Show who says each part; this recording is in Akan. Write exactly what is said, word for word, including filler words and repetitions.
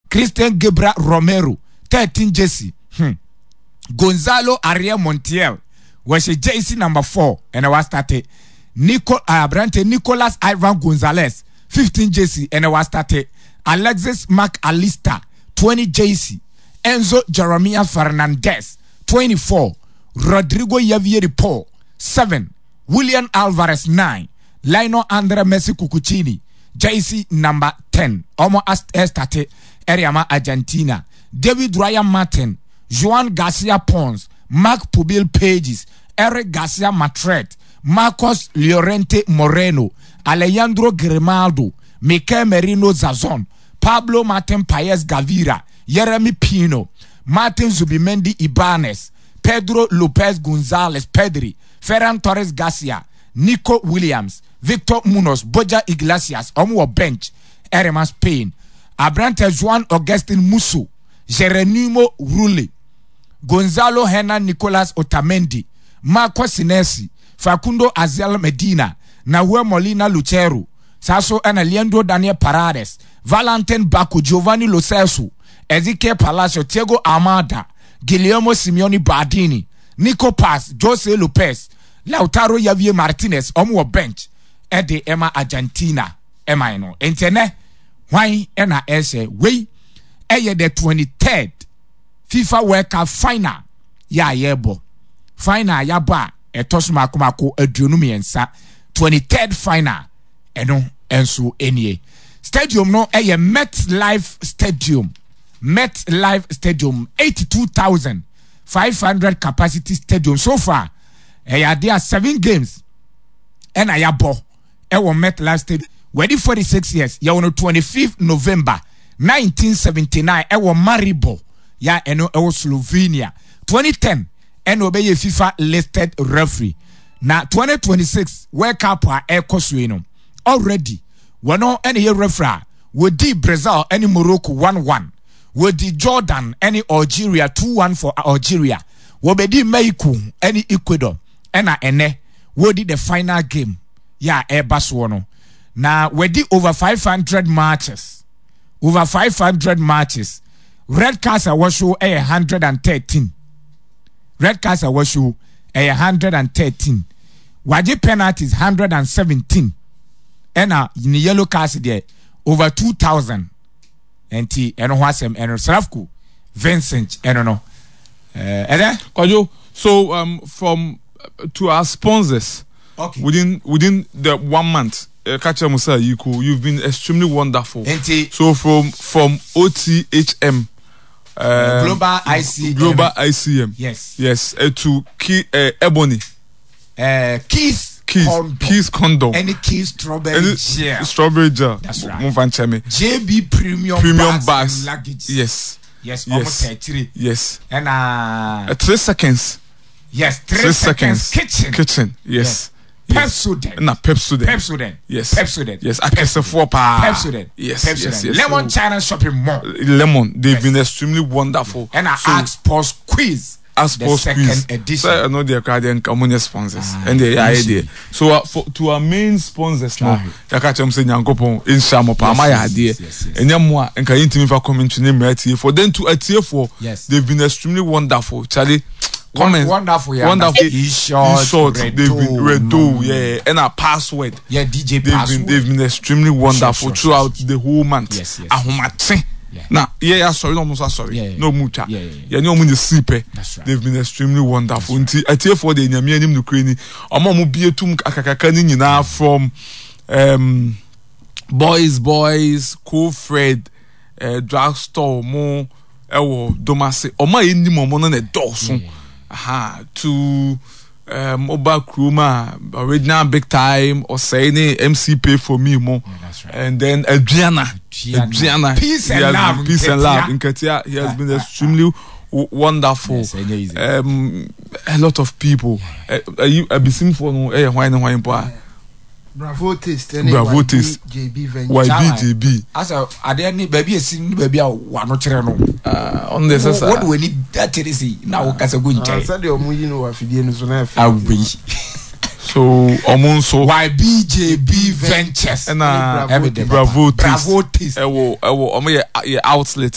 Speaker 1: Christian Gabriel Romero, thirteen jersey. Hmm. Gonzalo Aria Montiel was a jersey number four, and I was started. Nico uh, Brante Nicolas Ivan Gonzalez, fifteen jersey, and I was started. Alexis McAllister, twenty jersey. Enzo Jeremiah Fernandez, twenty-four. Rodrigo Javier Paul, seven. William Alvarez, nine. Lionel Andre Messi Cucuccini, jersey number ten. Omo Estate, Eriama Argentina. David Ryan Martin, Juan Garcia Pons, Mark Pubil Pages, Eric Garcia Matret, Marcos Llorente Moreno, Alejandro Grimaldo, Mikel Merino Zazon, Pablo Martin Paez Gavira, Jeremy Pino, Martin Zubimendi Ibanez, Pedro Lopez Gonzalez Pedri, Ferran Torres Garcia, Nico Williams, Victor Munoz, Boja Iglesias, Omo bench, Erema Spain, Abrante Juan Augustin Musu, Jeronimo Rulli, Gonzalo Hernan Nicolas Otamendi, Marco Sinesi, Facundo Azel Medina, Nahuel Molina Lucero, Sasso and Leandro Daniel Parades, Valentin Baku, Giovanni Lo Celso, Ezequiel Palacio, Thiago Almada, Guillermo Simeone Bardini, Nico Paz, Jose Lopez, Lautaro Javier Martinez, Omo bench, Ede Emma Argentina, Emma no. Entene, why ena ese we, eye the twenty-third FIFA World Cup final, ya yebo. Final ya ba, etos makumako edunumi ensa, twenty-third final, eno ensu enye. Stadium no, eye MetLife Stadium. MetLife Stadium, eighty-two thousand five hundred capacity stadium. So far, eh, there are seven games. And I abo, eh, MetLife Stadium. Ready forty-six years, ya on twenty-fifth November nineteen seventy-nine, eh, Maribo, ya eno eh, Slovenia. twenty ten, eno obey FIFA listed referee. Na twenty twenty-six, World Cup eh, Kosweno. Already, wano any referee, we di Brazil, any Morocco one one. We di Jordan, any Algeria two one for Algeria. We be di Mexico, any Ecuador, ena ene. We di the final game. Ya e baswono. Na we di over five hundred matches. Over five hundred matches. Red cards are what show a one hundred thirteen. Red cards are what show a one hundred thirteen. Waji penalties one hundred seventeen. Ena in the yellow cards there over two thousand. And T and Wasem and Sravku Vincent and no uh
Speaker 2: Kwajo, so um from uh, to our sponsors, okay, within within the one month, uh, Kacha Musa Yiku, you've been extremely wonderful. So from from O T H M
Speaker 1: uh, Global I C M
Speaker 2: Global I C M,
Speaker 1: yes
Speaker 2: yes uh, to Key uh, Ebony
Speaker 1: uh Keys
Speaker 2: Keys, condom. Keys condom.
Speaker 1: Any Keys strawberry
Speaker 2: Any
Speaker 1: jar.
Speaker 2: Strawberry jar.
Speaker 1: That's right.
Speaker 2: J
Speaker 1: B premium
Speaker 2: premium bags.
Speaker 1: Luggage.
Speaker 2: Yes.
Speaker 1: Yes.
Speaker 2: Yes.
Speaker 1: Almost three.
Speaker 2: Yes.
Speaker 1: And uh,
Speaker 2: uh three seconds.
Speaker 1: Yes. Three,
Speaker 2: three
Speaker 1: seconds.
Speaker 2: seconds.
Speaker 1: Kitchen.
Speaker 2: Kitchen. Yes.
Speaker 1: yes. Pepsodent.
Speaker 2: Na Pepsodent.
Speaker 1: Pepsodent.
Speaker 2: Yes.
Speaker 1: Pepsodent.
Speaker 2: Yes. I can four pa.
Speaker 1: Pepsodent.
Speaker 2: Yes.
Speaker 1: Pepsodent.
Speaker 2: Yes. Yes.
Speaker 1: Lemon
Speaker 2: so,
Speaker 1: China shopping mall.
Speaker 2: Lemon. They've yes. been extremely wonderful.
Speaker 1: And I
Speaker 2: so,
Speaker 1: ask Sports Quiz.
Speaker 2: As
Speaker 1: the second
Speaker 2: quiz.
Speaker 1: edition.
Speaker 2: So I know they are carrying community sponsors
Speaker 1: ah,
Speaker 2: and they are there. So uh, for, to our main sponsors now, I catch them saying Yankopon in Shamo Pamaya idea. And Yamwa and Kayinti for coming to name right here for them to adhere for.
Speaker 1: Yes,
Speaker 2: they've been extremely wonderful. Charlie, comments
Speaker 1: wonderful, yeah.
Speaker 2: Wonderful.
Speaker 1: E-short,
Speaker 2: short. They've been redo, yeah, and our password.
Speaker 1: Yeah, D J
Speaker 2: they've
Speaker 1: password.
Speaker 2: Been, they've been extremely wonderful sure, sure, throughout sure. the whole month.
Speaker 1: Yes, yes.
Speaker 2: Yeah. Now, yeah, yeah, sorry, no, no, sorry,
Speaker 1: yeah, yeah.
Speaker 2: no mucha.
Speaker 1: Yeah, yeah, yeah.
Speaker 2: Yeah, no, the sleeper.
Speaker 1: That's right.
Speaker 2: They've been extremely wonderful.
Speaker 1: Right.
Speaker 2: I tell for the Nyamia nim Ukraine. Amo mo be tum akakakani nyina from um Boys Boys, Cool Fred, uh, Drugstore, mo ewo domase. Oma enim mo no na doso. Aha, to um Oba Kruma, original big time, or say any M C pay for me more.
Speaker 1: Yeah, that's right.
Speaker 2: And then Adriana. Adriana.
Speaker 1: Peace and love.
Speaker 2: Been, peace and love. In Katia, he has been extremely w- wonderful.
Speaker 1: Yes,
Speaker 2: um, a lot of people. Yeah. Uh, you have been seen for no, eh, why no, why no,
Speaker 3: Bravo Taste.
Speaker 2: Bravo Taste.
Speaker 3: J B Venture.
Speaker 2: Y B J B.
Speaker 1: As a, are there any baby a sing baby a one no channel?
Speaker 2: Uh, on the sasa.
Speaker 1: What do we need that to see? Now, because a good time.
Speaker 3: Saturday, you know, if you didn't
Speaker 1: I'll be.
Speaker 2: So, Omonso.
Speaker 1: Y B J B Ventures.
Speaker 2: And uh,
Speaker 1: Bravo,
Speaker 2: Bravo Taste.
Speaker 1: Bravo Taste.
Speaker 2: Ewo, ewo, omo ye outlet.